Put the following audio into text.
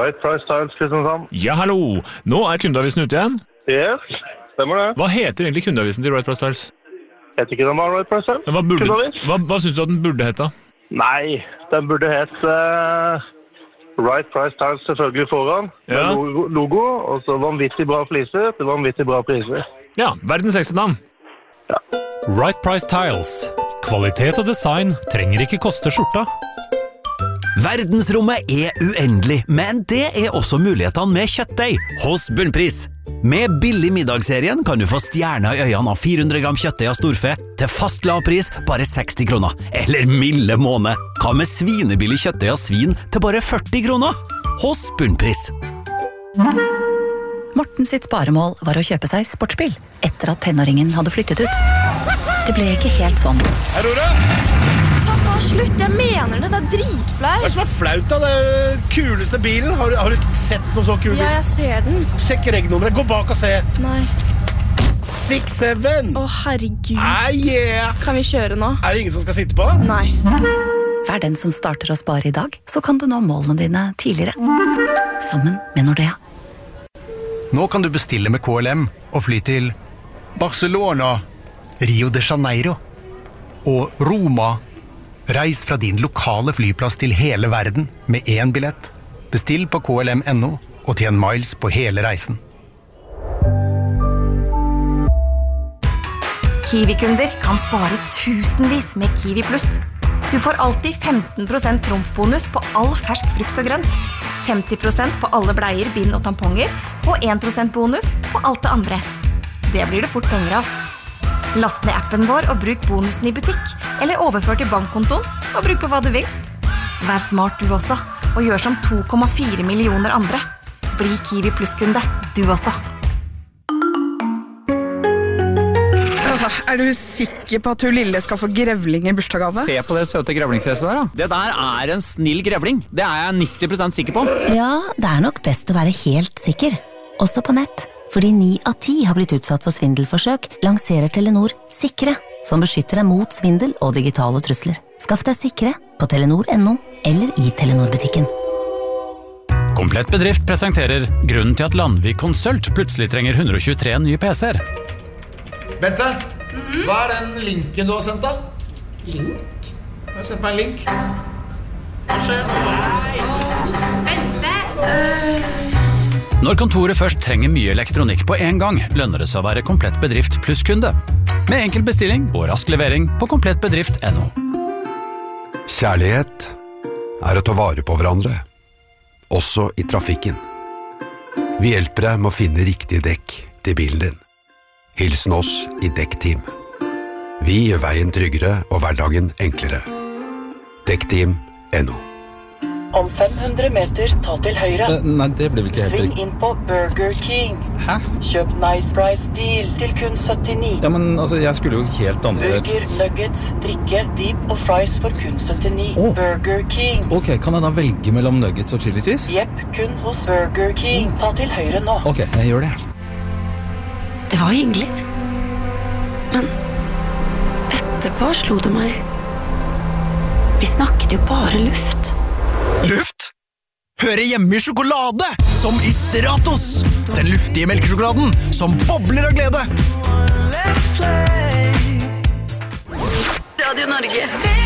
Right Price Tiles, Kristiansand. Ja, hallo. Nå kundeavisen ute igjen. Yes, stemmer det. Hva heter egentlig kundeavisen til Right Price Tiles? Heter ikke den bare Right Price Tiles? Hva synes du at den burde hete? Nei, den burde hete Right Price Tiles selvfølgelig foran. Ja. Med logo, og så vanvittig bra fliser til vanvittig bra priser. Ja, verdens sexy navn. Ja. Right Price Tiles. Kvalitet og design trenger ikke koste skjorta. Verdensrommet er uendelig, men det er også mulighetene med kjøttdeig hos Bunnpris. Med billig middagsserien kan du få stjerner i øynene av 400 gram kjøttdeig av storfe til fast lav pris bare 60 kroner. Eller milde måned. Hva med svinebillig kjøttdeig av svin til bare 40 kroner? Hos Bunnpris. Morten sitt sparemål var å kjøpe seg sportsbil etter at tenåringen hadde flyttet ut. Det ble ikke helt sånn. Aurora! Pappa, slutt, jeg mener det, det er dritflaut. Hva er det som er flaut da? Det er kuleste bilen. Har du ikke sett noe så kul bil? Ja, jeg ser den. Sjekk regnummeret, gå bak og se. Nei. 6-7. Å, herregud. Yeah. Kan vi kjøre nå? Er det ingen som skal sitte på? Nei. Vær den som starter å spare i dag, så kan du nå målene dine tidligere. Sammen med Nordea. Nå kan du bestille med KLM og fly til Barcelona, Rio de Janeiro og Roma. Reis fra din lokale flyplass til hele verden med én billett. Bestill på KLM.no og tjen miles på hele reisen. Kiwi-kunder kan spare tusenvis med Kiwi Plus. Du får alltid 15% promsbonus på all fersk frukt og grønt, 50% på alle bleier, bind og tamponger, og 1% bonus på alt det andre. Det blir det fort penger av. Last ned appen vår og bruk bonusen i butikk, eller overfør til bankkontoen og bruk på hva du vil. Vær smart du også, og gjør som 2,4 millioner andre. Bli Kiwi Plus-kunde, du også. Er du sikker på at hun lille skal få grevling i bursdagsgave? Se på det søte grevlingfjeset der da. Det der er en snill grevling. Det er jeg 90% sikker på. Ja, det er nok best å være helt sikker. Også på nett. Fordi 9 av 10 har blitt utsatt for svindelforsøk, lanserer Telenor Sikre, som beskytter deg mot svindel og digitale trusler. Skaff deg Sikre på telenor.no eller i Telenor-butikken. Komplett Bedrift presenterer grunnen til at Landvik Consult plutselig trenger 123 nye PC-er. Bente, hva er den linken du har sendt da? Link? Jeg har sendt meg en link. Hva skjer? Bente! Når kontoret først trenger mye elektronikk på en gang, lønner det seg å være Komplett Bedrift pluss-kunde. Med enkel bestilling og rask levering på komplettbedrift.no. Kjærlighet er å ta vare på hverandre, også i trafikken. Vi hjelper deg med å finne riktig dekk til bilen din. Hilsen oss i Dekkteam. Vi gjør veien tryggere og hverdagen enklere. Dekkteam.no. Om 500 meter, ta til høyre. Nei, det blir vel ikke helt Sving riktig. inn på Burger King. Hæ? Kjøp Nice Price Deal til kun 79. Ja, men altså, jeg skulle jo helt andre... Burger, nuggets, drikke, deep og fries for kun 79. Burger King. Ok, kan jeg da velge mellom nuggets og chili cheese? Jepp, kun hos Burger King. Ta til høyre nå. Ok, jeg gjør det. Det var hyggelig. Men etterpå slo det meg. Vi snakket jo bare luft. Luft? Høre hjemme i sjokolade, som i Stratos. Den luftige melkesjokoladen som bobler av glede. Radio Norge.